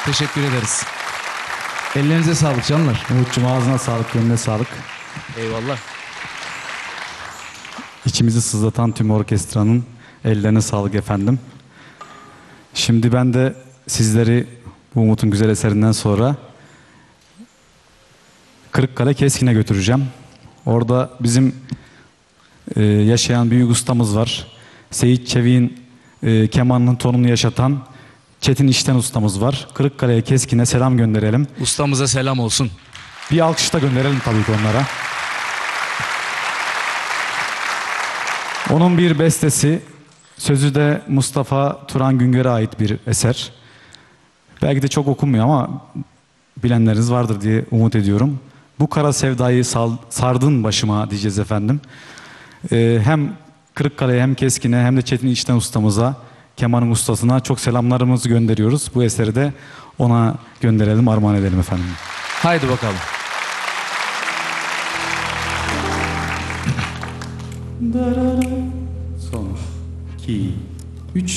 Teşekkür ederiz. Ellerinize sağlık canlar. Umut'cum ağzına sağlık, gönlüne sağlık. Eyvallah. İçimizi sızlatan tüm orkestranın ellerine sağlık efendim. Şimdi ben de sizleri bu Umut'un güzel eserinden sonra Kırıkkale Keskin'e götüreceğim. Orada bizim yaşayan büyük ustamız var. Seyit Çevik'in kemanının tonunu yaşatan Çetin İşten ustamız var. Kırıkkale'ye Keskin'e selam gönderelim. Ustamıza selam olsun. Bir alkış da gönderelim tabii ki onlara. Onun bir bestesi, sözü de Mustafa Turan Güngör'e ait bir eser. Belki de çok okunmuyor ama bilenleriniz vardır diye umut ediyorum. Bu kara sevdayı sardın başıma diyeceğiz efendim. Hem Kırıkkale'ye hem Keskin'e hem de Çetin İçten ustamıza, kemanın ustasına çok selamlarımızı gönderiyoruz. Bu eseri de ona gönderelim, armağan edelim efendim. Haydi bakalım. Son 2